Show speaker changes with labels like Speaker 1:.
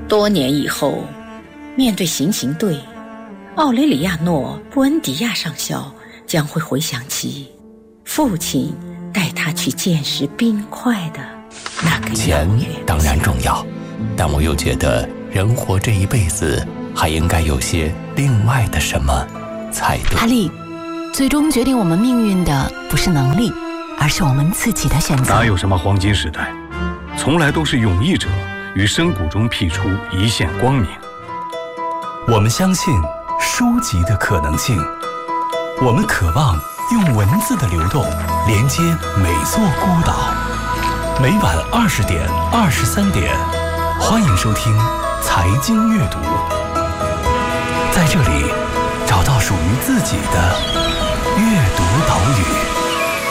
Speaker 1: 多年以后，面对行刑队，奥雷里亚诺·布恩迪亚上校将会回想起父亲带他去见识冰块的那个遥远。
Speaker 2: 钱当然重要，但我又觉得人活这一辈子还应该有些另外的什么才对。
Speaker 3: 哈利，最终决定我们命运的不是能力，而是我们自己的选择。
Speaker 4: 哪有什么黄金时代，从来都是勇毅者于深谷中辟出一线光明。
Speaker 5: 我们相信书籍的可能性，我们渴望用文字的流动连接每座孤岛。每晚20点、23点，欢迎收听财经阅读，在这里找到属于自己的阅